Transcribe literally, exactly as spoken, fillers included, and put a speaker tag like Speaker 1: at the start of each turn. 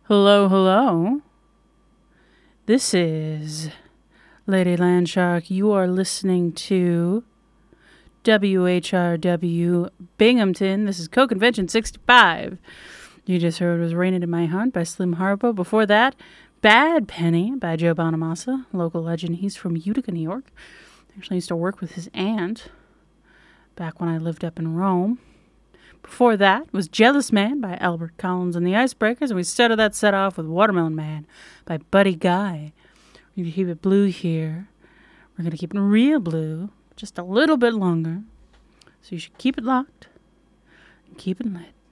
Speaker 1: Hello, hello. This is Lady Landshark. You are listening to W H R W Binghamton. This is Co-Convention sixty-five. You just heard was Raining in My Heart by Slim Harpo. Before that, Bad Penny by Joe Bonamassa, local legend. He's from Utica, New York. Actually, I used to work with his aunt back when I lived up in Rome. Before that was Jealous Man by Albert Collins and the Icebreakers, and we started that set off with Watermelon Man by Buddy Guy. We're going to keep it blue here. We're going to keep it real blue, just a little bit longer. So you should keep it locked and keep it lit.